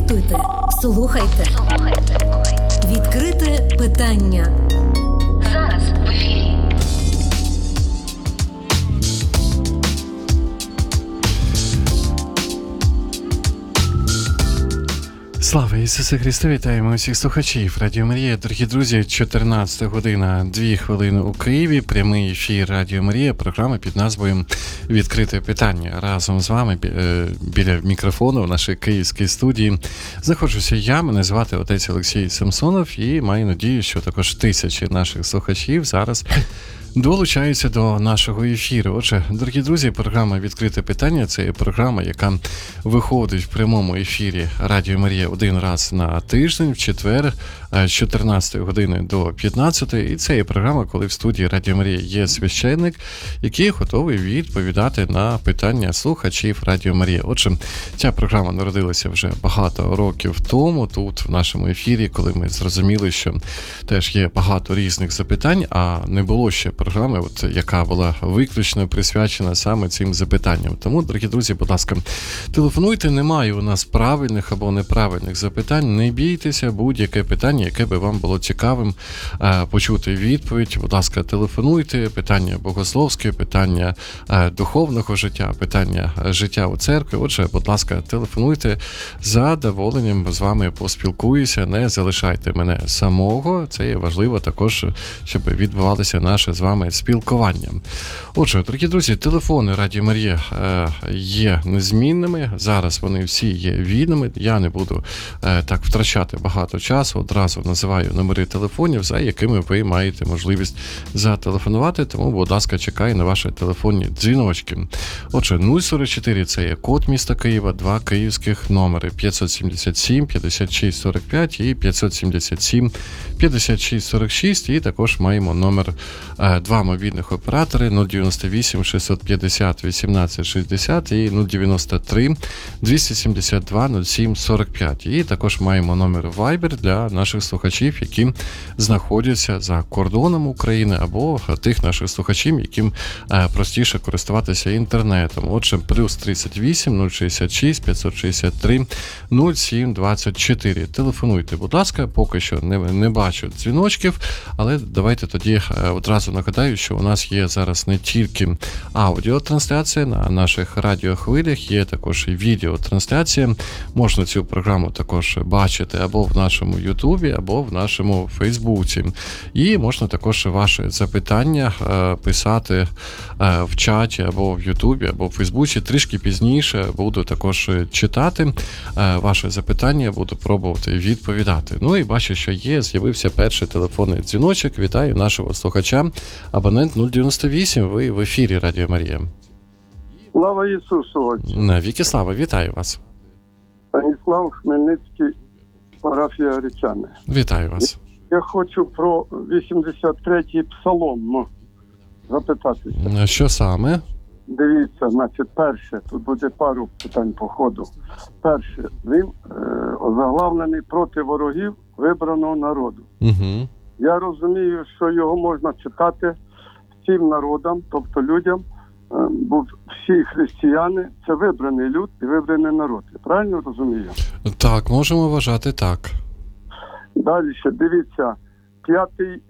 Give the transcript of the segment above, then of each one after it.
запитуйте, слухайте. Відкрите питання. Зараз в ефірі. Слава Ісусу Христу! Вітаємо усіх слухачів Радіо Марія. Дорогі друзі, 14 година, 2 хвилини у Києві. Прямий ефір Радіо Марія. Програма під назвою «Відкрите питання». Разом з вами біля мікрофону в нашій київській студії знаходжуся я. Мене звати отець Олексій Самсонов і маю надію, що також тисячі наших слухачів зараз долучаються до нашого ефіру. Отже, дорогі друзі, програма «Відкрите питання» – це програма, яка виходить в прямому ефірі Радіо Марія один раз на тиждень, в четвер, з 14 години до 15. І це є програма, коли в студії Радіо Марія є священник, який готовий відповідати на питання слухачів Радіо Марія. Отже, ця програма народилася вже багато років тому, тут в нашому ефірі, коли ми зрозуміли, що теж є багато різних запитань, а не було ще програми, яка була виключно присвячена саме цим запитанням. Тому, дорогі друзі, будь ласка, телефонуйте, немає у нас правильних або неправильних запитань, не бійтеся, будь-яке питання, яке би вам було цікавим почути відповідь, будь ласка, телефонуйте, питання богословське, питання духовного життя, питання життя у церкві. Отже, будь ласка, телефонуйте, з задоволенням з вами поспілкуюся, не залишайте мене самого, це є важливо також, щоб відбувалося наше з вами спілкування. Отже, дорогі друзі, телефони Радіо Марія є незмінними, зараз вони всі є вільними, я не буду так втрачати багато часу, одразу називаю номери телефонів, за якими ви маєте можливість зателефонувати, тому, будь ласка, чекаю на ваші телефонні дзвіночки. Отже, 044 – це є код міста Києва, 2 київських номери 577 56 45 і 577 56 46, і також маємо номер 2 мобільних оператори 098 650 18 60 і 093 272 07 45. І також маємо номер Viber для наших слухачів, які знаходяться за кордоном України, або тих наших слухачів, яким простіше користуватися інтернетом. Отже, плюс 38 066 563 07 24. Телефонуйте, будь ласка, поки що не бачу дзвіночків, але давайте тоді одразу нагадаю, що у нас є зараз не тільки аудіотрансляція на наших радіохвилях, є також і відеотрансляція. Можна цю програму також бачити або в нашому Ютубі, або в нашому Фейсбуці. І можна також ваші запитання писати в чаті, або в Ютубі, або в Фейсбуці. Трішки пізніше буду також читати ваші запитання, буду пробувати відповідати. Ну і бачу, що з'явився перший телефонний дзвіночок. Вітаю нашого слухача. Абонент 098, ви в ефірі Радіо Марія. Слава Ісусу! Навіки слава, вітаю вас. Станіслав, Хмельницький, парафія Гречани. Вітаю вас. Я хочу про 83-й псалом запитатися. Що саме? Дивіться, значить, перше, тут буде пару питань по ходу. Перше, він озаглавлений проти ворогів вибраного народу. Угу. Я розумію, що його можна читати всім народам, тобто людям, бо всі християни – це вибраний люд і вибраний народ. Я правильно розумію? Так, можемо вважати так. Далі ще, дивіться, 5-й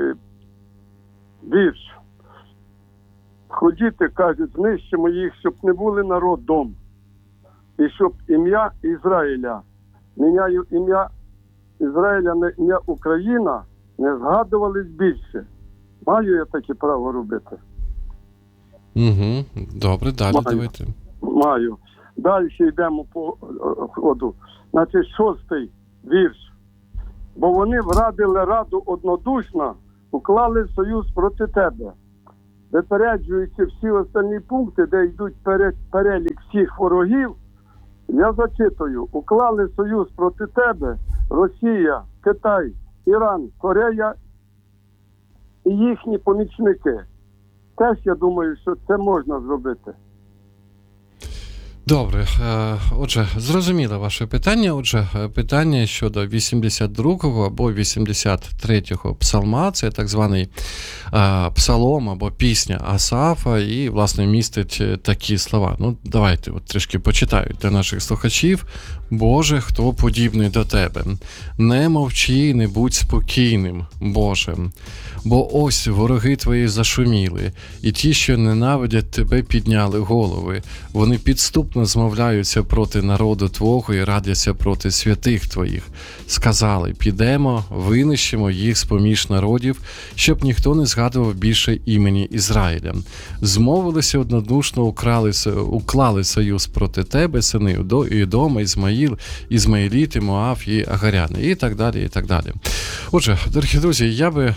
вірш. Ходіте, кажуть, знищимо їх, щоб не були народом. І щоб ім'я Ізраїля, міняю ім'я Ізраїля на ім'я Україна, не згадувались більше. Маю я таке право робити? Угу. Добре, далі давайте. Маю. Далі йдемо по ходу. Значить, 6-й вірш. Бо вони врадили раду однодушно, уклали союз проти тебе. Випереджуючи всі останні пункти, де йдуть перелік всіх ворогів, я зачитую. Уклали союз проти тебе Росія, Китай, Іран, Корея і їхні помічники. Теж я думаю, що це можна зробити. Добре, отже, зрозуміло ваше питання. Отже, питання щодо 82-го або 83-го псалма, це так званий псалом або пісня Асафа, і, власне, містить такі слова. Ну, давайте от трішки почитаю для наших слухачів. «Боже, хто подібний до Тебе? Не мовчи, не будь спокійним, Боже. Бо ось вороги Твої зашуміли, і ті, що ненавидять Тебе, підняли голови. Вони підступно змовляються проти народу Твого і радяться проти святих Твоїх. Сказали, підемо, винищимо їх з-поміж народів, щоб ніхто не згадував більше імені Ізраїля. Змовилися однодушно, уклали союз проти Тебе, сини Ідома, Ізмаїліти, Моав і Агаряни». І так далі, і так далі. Отже, дорогі друзі,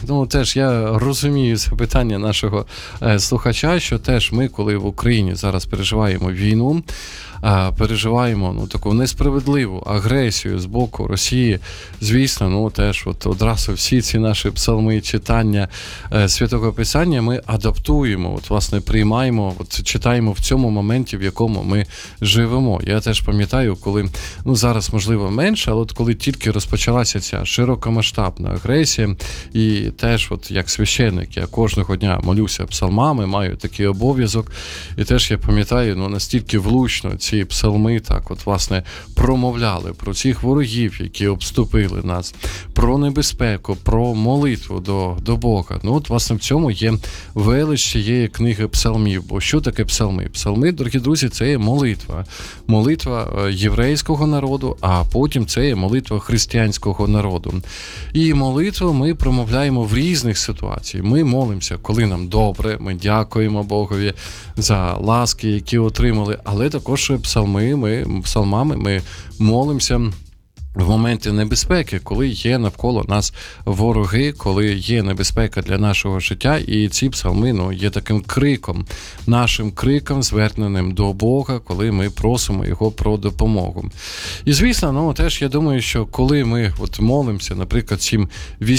я розумію запитання нашого слухача, що теж ми, коли в Україні зараз переживаємо війну, переживаємо таку несправедливу агресію з боку Росії, звісно, теж одразу всі ці наші псалми, читання Святого Писання ми адаптуємо, власне, приймаємо, читаємо в цьому моменті, в якому ми живемо. Я теж пам'ятаю, коли, зараз, можливо, менше, але коли тільки розпочалася ця широкомасштабна агресія, і теж, як священник, я кожного дня молюся псалмами, маю такий обов'язок, і теж я пам'ятаю, настільки влучно ці псалми власне, промовляли про цих ворогів, які обступили нас, про небезпеку, про молитву до Бога. Власне, в цьому є велич цієї книги псалмів. Бо що таке псалми? Псалми, дорогі друзі, це є молитва. Молитва єврейського народу, а потім це є молитва християнського народу. І молитву ми промовляємо в різних ситуаціях. Ми молимося, коли нам добре, ми дякуємо Богові за ласки, які отримали, але також псалмами ми молимося в моменти небезпеки, коли є навколо нас вороги, коли є небезпека для нашого життя, і ці псалми є таким криком, нашим криком, зверненим до Бога, коли ми просимо Його про допомогу. І, звісно, теж я думаю, що коли ми молимося, наприклад, цим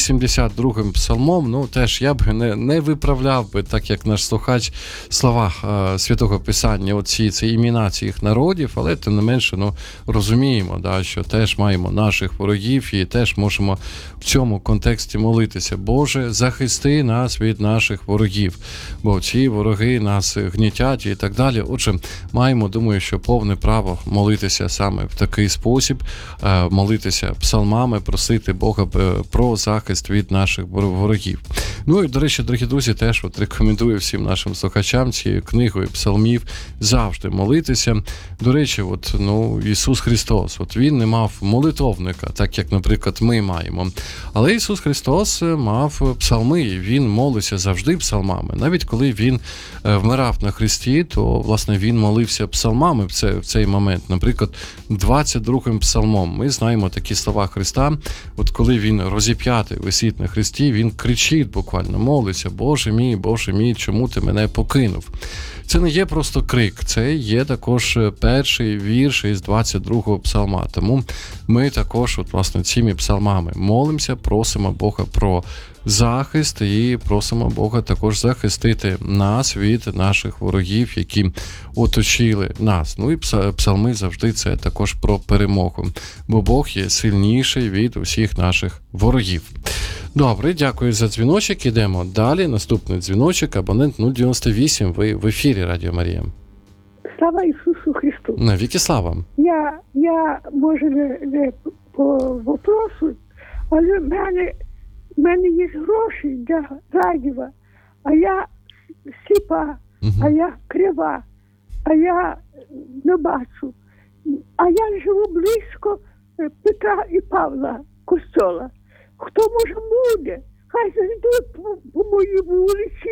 82-м псалмом, теж я б не виправляв би, так як наш слухач, слова Святого Писання, це імена цих народів, але тим не менше, розуміємо, що теж маємо наших ворогів і теж можемо в цьому контексті молитися. Боже, захисти нас від наших ворогів, бо ці вороги нас гнітять і так далі. Отже, маємо, думаю, що повне право молитися саме в такий спосіб, молитися псалмами, просити Бога про захист від наших ворогів. І, до речі, дорогі друзі, теж рекомендую всім нашим слухачам цією книгою псалмів завжди молитися. До речі, Ісус Христос, Він не мав молитовника, так як, наприклад, ми маємо. Але Ісус Христос мав псалми, і Він молився завжди псалмами. Навіть коли Він вмирав на хресті, то, власне, Він молився псалмами в цей момент. Наприклад, 22-м псалмом ми знаємо такі слова Христа. Коли Він розіп'ятий, висить на хресті, Він кричить буквально, молиться: Боже мій, чому ти мене покинув? Це не є просто крик, це є також перший вірш із 22-го псалма. Тому ми також, власне, цими псалмами молимося, просимо Бога про захист і просимо Бога також захистити нас від наших ворогів, які оточили нас. І псалми завжди це також про перемогу, бо Бог є сильніший від усіх наших ворогів. Добре, дякую за дзвіночок. Ідемо далі. Наступний дзвіночок, абонент 098. Ви в ефірі Радіо Марія. Слава Ісусу Христу. Навіки слава. Я може, не по вопросу, але в мене є гроші для радіва, а я сліпа, а я крива, а я не бачу. А я живу близько Петра і Павла костьола. Хто може буде? Хай зайде по моїй вулиці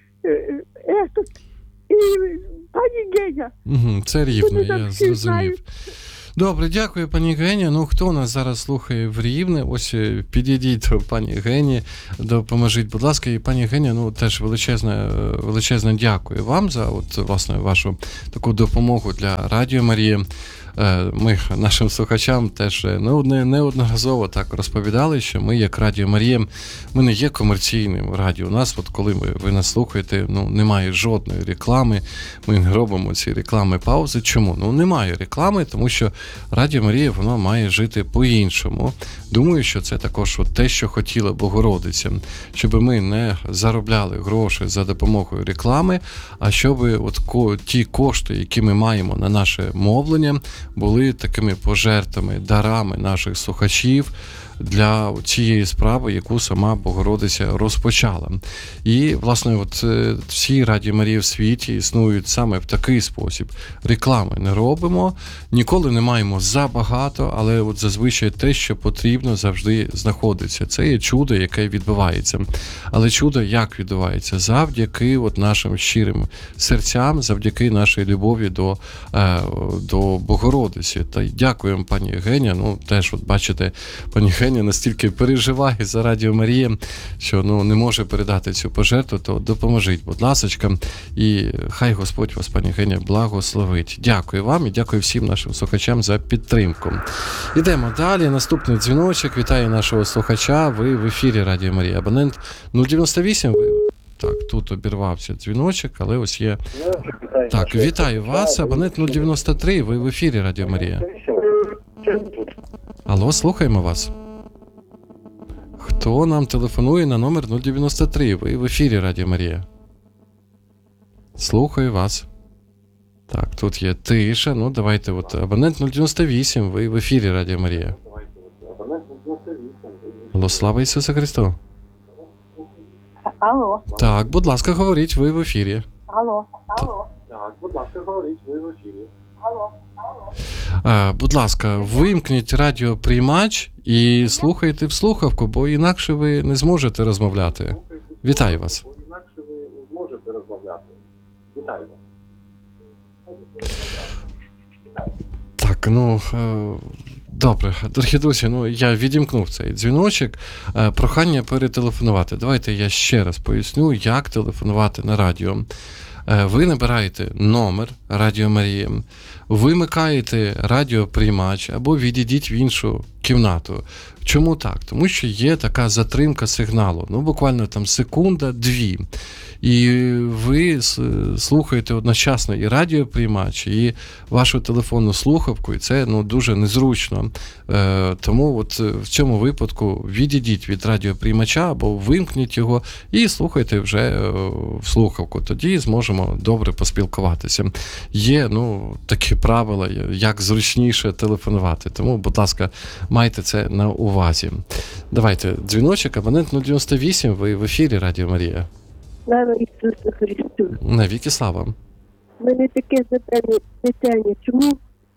і пані Геня. Це Рівне, я зрозумів. Добре, дякую, пані Гені. Хто нас зараз слухає в Рівне? Ось підійдіть до пані Гені, допоможіть, будь ласка. І пані Гені, теж величезне дякую вам за власне вашу таку допомогу для Радіо Марія. ми нашим слухачам теж неодноразово так розповідали, що ми, як Радіо Марія, ми не є комерційним радіо. У нас, от коли ви нас слухаєте, немає жодної реклами, ми не робимо ці реклами паузи. Чому? Немає реклами, тому що Радіо Марія, воно має жити по-іншому. Думаю, що це також от те, що хотіла Богородиця, щоб ми не заробляли гроші за допомогою реклами, а щоб ті кошти, які ми маємо на наше мовлення, були такими пожертвами, дарами наших слухачів для цієї справи, яку сама Богородиця розпочала. І, власне, всі Радіо Марії в світі існують саме в такий спосіб. Реклами не робимо, ніколи не маємо забагато, але зазвичай те, що потрібно, завжди знаходиться. Це є чудо, яке відбувається. Але чудо як відбувається? Завдяки нашим щирим серцям, завдяки нашій любові до Богородиці. Та й дякуємо, пані Євгенія. Теж, бачите, пані Євгенія настільки переживає за Радіо Марія, що не може передати цю пожертву, то допоможіть, будь ласочка, і хай Господь вас, пані Євгенія, благословить. Дякую вам і дякую всім нашим слухачам за підтримку. Ідемо далі. Наступний дзвіночок. Вітаю нашого слухача. Ви в ефірі Радіо Марія. Абонент 098. Так, тут обірвався дзвіночок, але ось є. Так, вітаю вас. Абонент 093. Ви в ефірі Радіо Марія. Алло, слухаємо вас. Хто нам телефонує на номер 093? Ви в ефірі Радіо Марія. Слухаю вас. Так, тут є тиша. Давайте, абонент 098, ви в ефірі Радіо Марія. Алло, слава Ісусу Христу. Алло. Так, будь ласка, говоріть, ви в ефірі. Алло. Так, будь ласка, говоріть, ви в ефірі. Алло. Будь ласка, вимкніть радіоприймач і слухайте в слухавку, бо інакше ви не зможете розмовляти. Вітаю вас. Інакше ви не зможете розмовляти. Вітаю вас. Так, добре, дорогі друзі, я відімкнув цей дзвіночок. Прохання перетелефонувати. Давайте я ще раз поясню, як телефонувати на радіо. Ви набираєте номер Радіо Марія, вимикаєте радіоприймач або відійдіть в іншу кімнату. Чому так? Тому що є така затримка сигналу, буквально там секунда-дві. І ви слухаєте одночасно і радіоприймач, і вашу телефонну слухавку, і це дуже незручно. Тому в цьому випадку відійдіть від радіоприймача або вимкніть його і слухайте вже в слухавку. Тоді зможемо добре поспілкуватися. Є такі правила, як зручніше телефонувати. Тому, будь ласка, майте це на увазі. Давайте, дзвіночок, абонент 098, ви в ефірі Радіо Марія. Слава Ісусу Христу. Навіки слава. У мене таке питання, чому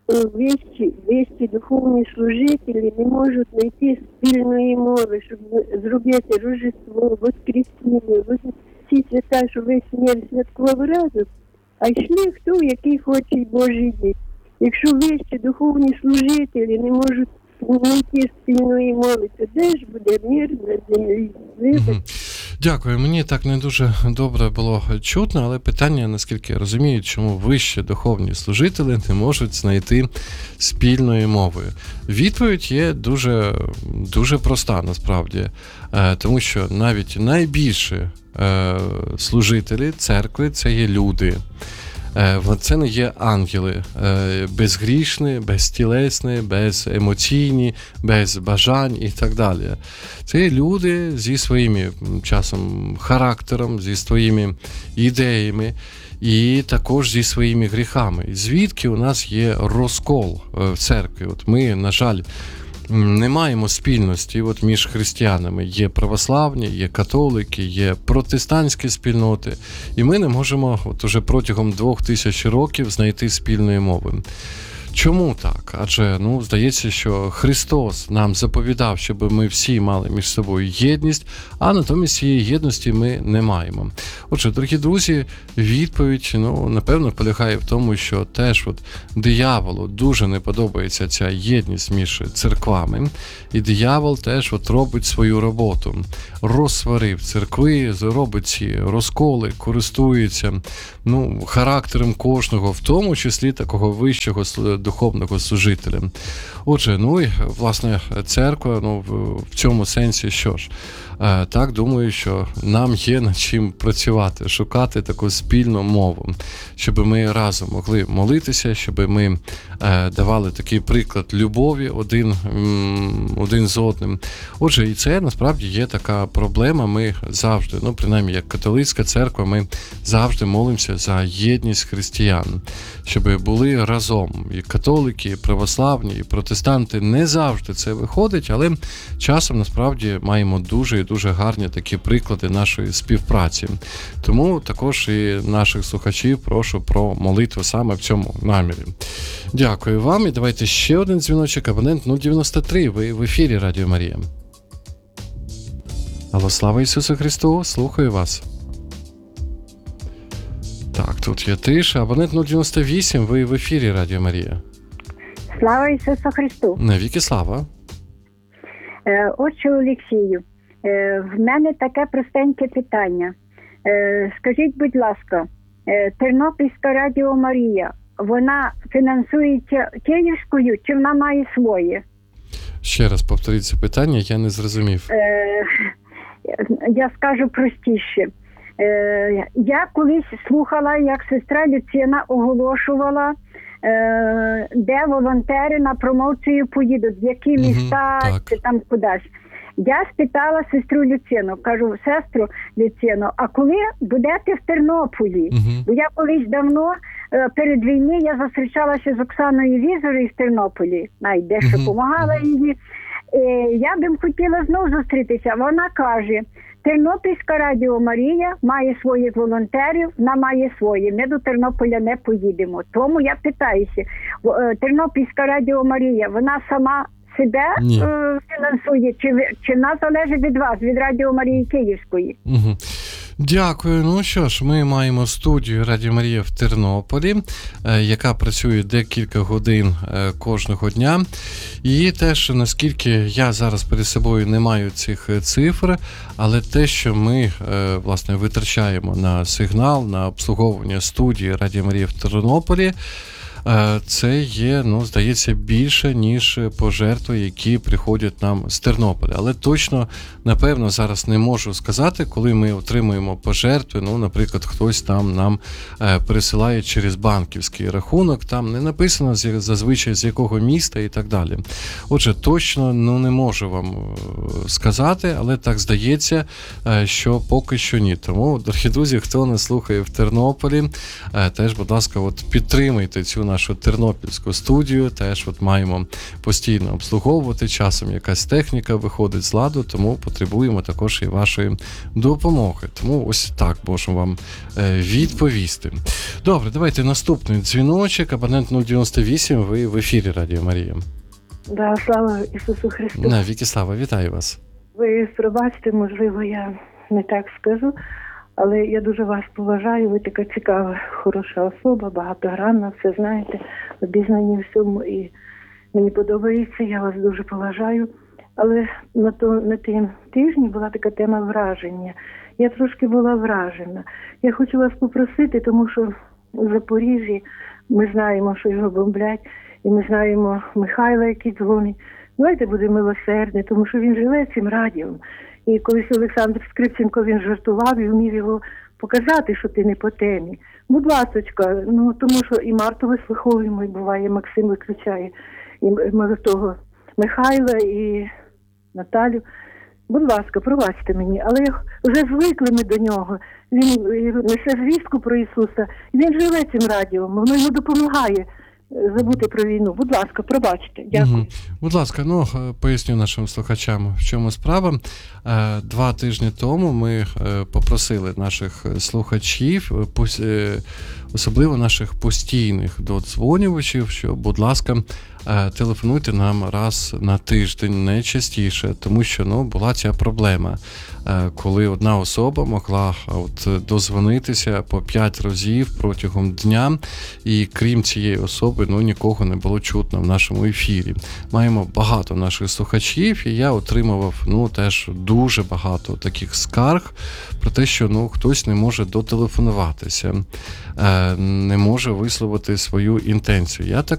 вищі духовні служителі не можуть знайти спільної мови, щоб зробити Рождество, Воскресіння, всі свята, щоб весь мир святкував разом, а йшли хто, який хоче Божий день. Якщо вищі духовні служителі не можуть знайти спільної мови, то де ж буде мир на землі? Дякую. Мені так не дуже добре було чутно, але питання, наскільки я розумію, чому вищі духовні служителі не можуть знайти спільної мови. Відповідь є дуже, дуже проста, насправді. Тому що навіть найбільші служителі церкви – це є люди. Це не є ангели, безгрішні, безтілесні, беземоційні, без бажань і так далі. Це є люди зі своїми часом характером, зі своїми ідеями і також зі своїми гріхами. Звідки у нас є розкол в церкві? Ми, на жаль, не маємо спільності між християнами. Є православні, є католики, є протестантські спільноти. І ми не можемо уже протягом 2000 років знайти спільної мови. Чому так? Адже, здається, що Христос нам заповідав, щоб ми всі мали між собою єдність, а натомість цієї єдності ми не маємо. Отже, дорогі друзі, відповідь, напевно, полягає в тому, що теж дияволу дуже не подобається ця єдність між церквами, і диявол теж робить свою роботу. Розсварив церкви, робить ці розколи, користується характером кожного, в тому числі такого вищого духовного служителя. Отже, ну і, власне, церква, ну, в цьому сенсі що ж? Так, думаю, що нам є над чим працювати, шукати таку спільну мову, щоб ми разом могли молитися, щоб ми давали такий приклад любові один з одним. Отже, і це насправді є така проблема. Ми завжди, ну, принаймні, як католицька церква, ми завжди молимося за єдність християн, щоб були разом і католики, і православні, і протестанти. Не завжди це виходить, але часом насправді маємо дуже і дуже гарні такі приклади нашої співпраці. Тому також і наших слухачів прошу про молитву саме в цьому намірі. Дякую вам. І давайте ще один дзвіночок. Абонент 093. Ви в ефірі Радіо Марія. Алло, слава Ісусу Христу. Слухаю вас. Так, тут є тиша. Абонент 098. Ви в ефірі Радіо Марія. Слава Ісусу Христу! Навіки слава. Отче Олексію, в мене таке простеньке питання. Скажіть, будь ласка, Тернопільська Радіо Марія, вона фінансується Київською чи вона має своє? Ще раз повторіть це питання, я не зрозумів. Я скажу простіше. Я колись слухала, як сестра Люціна оголошувала, де волонтери на промоцію поїдуть, в які міста чи там кудись. Я спитала сестру Люціну, кажу, сестру Люціну, а коли будете в Тернополі? Бо я колись давно, перед війною, я зустрічалася з Оксаною Візорою з Тернополі, навіть дещо допомагала їй. Я б хотіла знову зустрітися. Вона каже, Тернопільська Радіо Марія має своїх волонтерів, вона має свої. Ми до Тернополя не поїдемо. Тому я питаюся, Тернопільська Радіо Марія, вона сама себе фінансує, чи вона залежить від вас, від Радіо Марії Київської? Дякую. Ну що ж, ми маємо студію Радіо Марія в Тернополі, яка працює декілька годин кожного дня. І теж, наскільки я зараз перед собою не маю цих цифр, але те, що ми, власне, витрачаємо на сигнал, на обслуговування студії Радіо Марія в Тернополі, це є, ну, здається, більше, ніж пожертви, які приходять нам з Тернополя. Але точно, напевно, зараз не можу сказати, коли ми отримуємо пожертви, ну, наприклад, хтось там нам пересилає через банківський рахунок, там не написано зазвичай з якого міста і так далі. Отже, точно, ну, не можу вам сказати, але так здається, що поки що ні. Тому, дорогі друзі, хто нас слухає в Тернополі, теж, будь ласка, от підтримайте цю нашу тернопільську студію, теж от маємо постійно обслуговувати, часом якась техніка виходить з ладу, тому потребуємо також і вашої допомоги. Тому ось так можемо вам відповісти. Добре, давайте наступний дзвіночок, абонент 098, ви в ефірі Радіо Марія. Да, слава Ісусу Христу. Навіки слава, вітаю вас. Ви пробачте, можливо, я не так скажу, але я дуже вас поважаю, ви така цікава, хороша особа, багатогранна, все знаєте, обізнані в всьому, і мені подобається, я вас дуже поважаю. Але на тим тижні була така тема враження. Я трошки була вражена. Я хочу вас попросити, тому що у Запоріжжі ми знаємо, що його бомблять, і ми знаємо Михайла, який дзвонить. Давайте будемо милосердні, тому що він живе цим радіом. І колись Олександр Скрипченко, він жартував і вмів його показати, що ти не по темі. Будь ласочка, ну тому що і Марту вислуховуємо, і буває, Максим виключає, і того Михайла, і Наталю. Будь ласка, пробачте мені, але вже звикли ми до нього. Він несе звістку про Ісуса, він живе цим радіом, воно йому допомагає забути про війну. Будь ласка, пробачте. Дякую. Будь ласка, ну, поясню нашим слухачам, в чому справа. 2 тижні тому ми попросили наших слухачів, особливо наших постійних додзвонювачів, що, будь ласка, телефонуйте нам раз на тиждень, не частіше, тому що, ну, була ця проблема, коли одна особа могла дозвонитися по 5 разів протягом дня, і крім цієї особи, ну, нікого не було чутно в нашому ефірі. Маємо багато наших слухачів, і я отримував, ну, теж дуже багато таких скарг про те, що, ну, хтось не може дотелефонуватися, не може висловити свою інтенцію. Я так